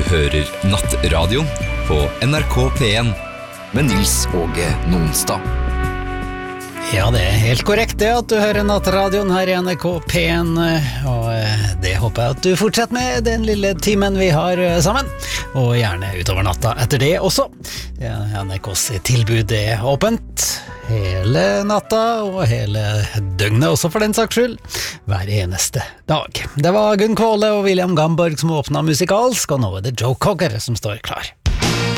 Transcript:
hører Nattradio på NRK P1 med Nils Åge Nonstad. Ja, det helt korrekt det at du hører Nattradioen her i NRK P1, og det håper jeg at du fortsetter med den lille timen vi har sammen, og gjerne utover natta etter det også. Ja, NRKs tilbud er åpent hele natta og hele døgnet også for den saks skyld, hver eneste dag. Det var Gunn Kvåle og William Gamborg som åpnet musikalsk, og nå er det Joe Cocker som står klar.